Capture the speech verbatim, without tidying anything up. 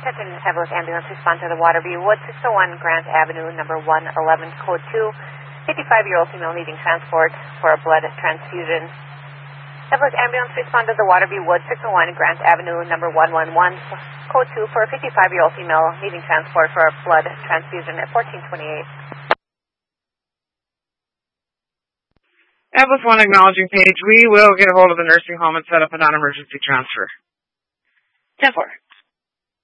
Attention Evelyn Ambulance, respond to the Waterview Wood, six oh one Grant Avenue, number one eleven, code two. fifty-five-year-old female needing transport for a blood transfusion. Evelyn Ambulance, respond to the Waterview Wood, six oh one Grant Avenue, number one eleven, code two, for a fifty-five-year-old female needing transport for a blood transfusion at fourteen twenty-eight. Ambulance one acknowledging page. We will get a hold of the nursing home and set up a non-emergency transfer. ten four.